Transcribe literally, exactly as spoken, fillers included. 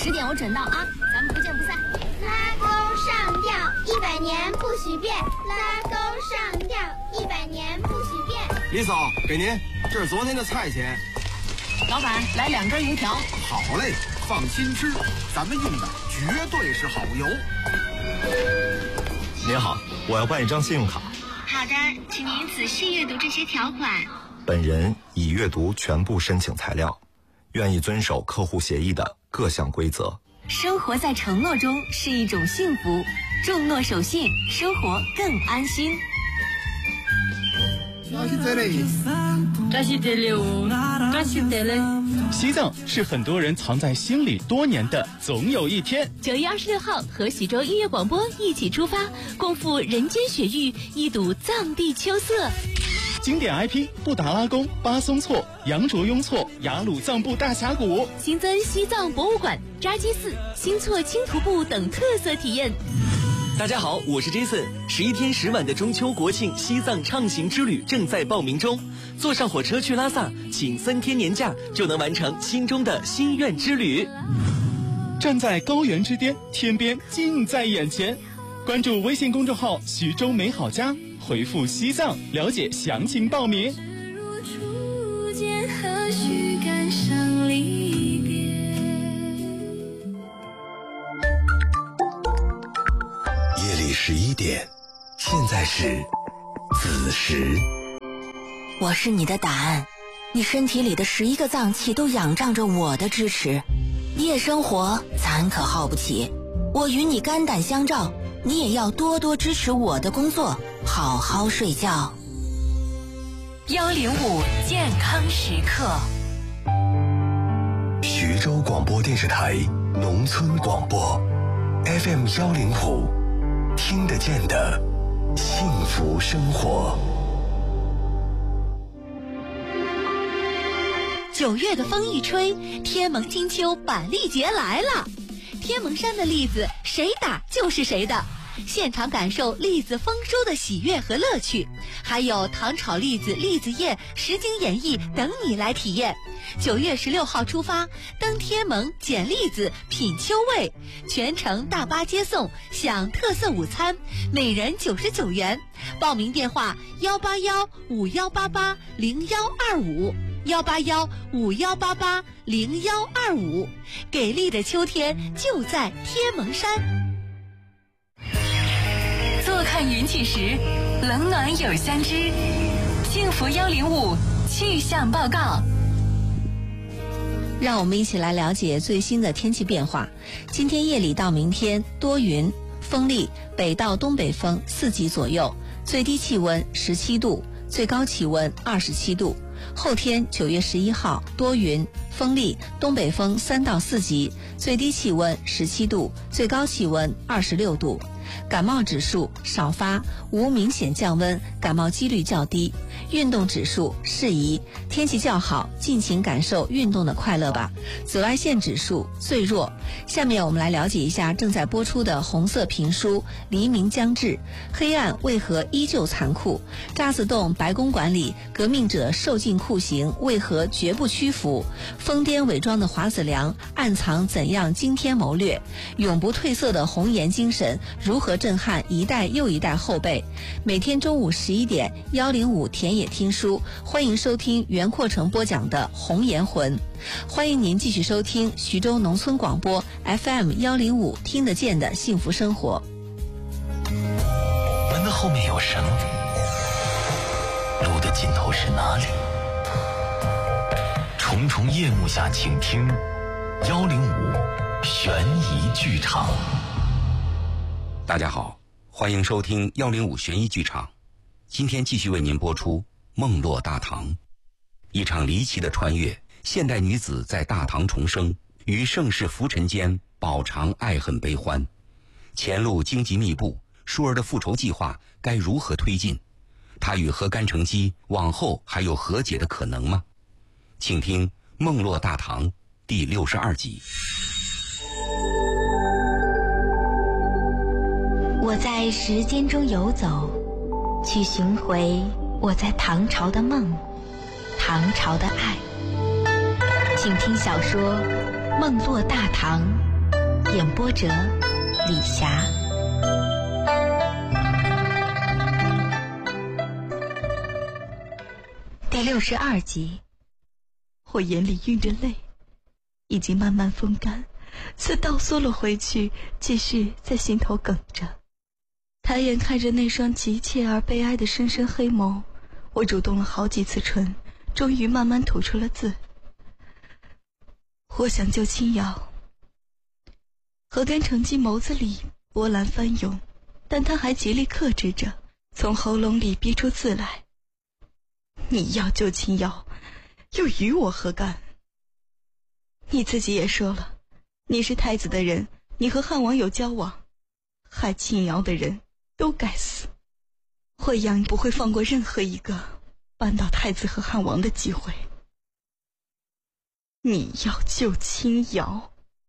十点我准到啊，咱们不见不散。 拉钩上吊，一百年不许变。拉钩上吊，一百年不许变。 李嫂，给您，这是昨天的菜钱。 老板，来两根油条。 好嘞，放心吃，咱们用的绝对是好油。 您好，我要办一张信用卡。 好的，请您仔细阅读这些条款。 本人已阅读全部申请材料，愿意遵守客户协议的各项规则。 生活在承诺中是一种幸福，重诺守信，生活更安心。 西藏是很多人藏在心里多年的总有一天。 九月二十六号，和徐州音乐广播一起出发，共赴人间雪域，一睹藏地秋色。 经典 I P 布达拉宫、巴松措、羊卓雍措、雅鲁藏布大峡谷， 新增西藏博物馆、扎基寺、新措轻徒步等特色体验。 大家好，我是 Jason。十一天十晚的中秋国庆西藏畅行之旅正在报名中，坐上火车去拉萨，请三天年假就能完成心中的心愿之旅。 站在高原之巅，天边近在眼前。关注微信公众号徐州美好家，回复西藏了解详情报名。 夜里十一点，现在是子时。 我是你的胆，你身体里的十一个脏器都仰仗着我的支持。夜生活咱可耗不起，我与你肝胆相照，你也要多多支持我的工作，好好睡觉。 幺零五健康时刻， 徐州广播电视台农村广播 F M 幺零五，听得见的幸福生活。 九月的风一吹，天蒙金秋板栗节来了。天蒙山的栗子谁打就是谁的，现场感受栗子丰收的喜悦和乐趣，还有糖炒栗子、栗子宴、实景演绎等你来体验。九月十六号出发，登天蒙捡栗子品秋味，全程大巴接送，享特色午餐，每人九十九元。报名电话幺八幺五幺八八零幺二五。幺八幺五幺八八零幺二五，给力的秋天就在天蒙山。 坐看云起时，冷暖有相知。幸福幺零五气象报告。 让我们一起来了解最新的天气变化。今天夜里到明天多云，风力北到东北风四级左右，最低气温十七度，最高气温二十七度。后天九月十一号多云，风力东北风三到四级，最低气温十七度，最高气温二十六度。感冒指数少发，无明显降温，感冒几率较低。运动指数适宜，天气较好，尽情感受运动的快乐吧。紫外线指数最弱。下面我们来了解一下正在播出的红色评书《黎明将至》，黑暗为何依旧残酷？渣滓洞白公馆里革命者受尽酷刑，为何绝不屈服？疯癫伪装的华子良暗藏怎样惊天谋略？永不褪色的红岩精神如何震撼一代又一代后辈？每天中午十一点，幺零五田野听书，欢迎收听袁阔成播讲的《红颜魂》。欢迎您继续收听徐州农村广播 F M 幺零五，听得见的幸福生活。 门的后面有什么？路的尽头是哪里？重重夜幕下，请听幺零五悬疑剧场。 大家好，欢迎收听幺零五悬疑剧场。今天继续为您播出《梦落大唐》，一场离奇的穿越，现代女子在大唐重生，与盛世浮沉间饱尝爱恨悲欢。前路荆棘密布，舒儿的复仇计划该如何推进？她与何干成机往后还有和解的可能吗？请听《梦落大唐》第六十二集。 我在时间中游走，去寻回我在唐朝的梦，唐朝的爱。请听小说《梦落大唐》 演播者李霞。第六十二集。 我眼里晕着泪，已经慢慢风干，似倒缩了回去，继续在心头哽着。抬眼看着那双急切而悲哀的深深黑眸，我主动了好几次唇，终于慢慢吐出了字：我想救青瑶。何干成绩眸子里波澜翻涌，但他还极力克制着，从喉咙里逼出字来：你要救青瑶，又与我何干？你自己也说了，你是太子的人，你和汉王有交往，害青瑶的人都该死。惠阳不会放过任何一个扳倒太子和汉王的机会。你要救青瑶，